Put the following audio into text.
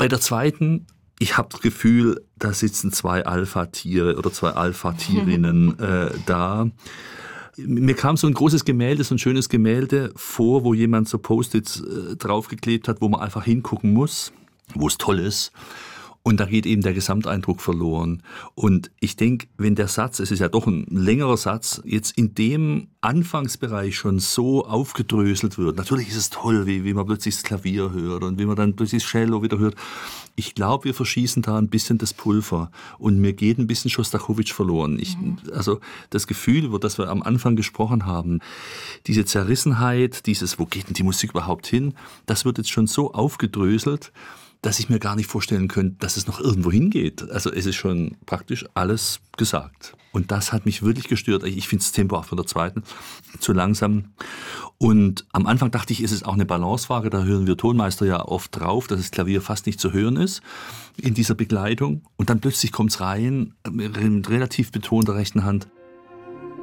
Bei der zweiten, ich habe das Gefühl, da sitzen 2 Alpha-Tiere oder 2 Alpha-Tierinnen da. Mir kam so ein großes Gemälde, so ein schönes Gemälde vor, wo jemand so Post-its draufgeklebt hat, wo man einfach hingucken muss, wo es toll ist. Und da geht eben der Gesamteindruck verloren. Und ich denke, wenn der Satz, es ist ja doch ein längerer Satz, jetzt in dem Anfangsbereich schon so aufgedröselt wird. Natürlich ist es toll, wie man plötzlich das Klavier hört und wie man dann plötzlich das Cello wieder hört. Ich glaube, wir verschießen da ein bisschen das Pulver und mir geht ein bisschen Schostakowitsch verloren. Also das Gefühl, über das wir am Anfang gesprochen haben, diese Zerrissenheit, dieses, wo geht denn die Musik überhaupt hin, das wird jetzt schon so aufgedröselt, dass ich mir gar nicht vorstellen könnte, dass es noch irgendwo hingeht. Also es ist schon praktisch alles gesagt. Und das hat mich wirklich gestört. Ich finde das Tempo auch von der zweiten zu langsam. Und am Anfang dachte ich, ist es auch eine Balancefrage. Da hören wir Tonmeister ja oft drauf, dass das Klavier fast nicht zu hören ist in dieser Begleitung. Und dann plötzlich kommt es rein mit relativ betonter rechten Hand.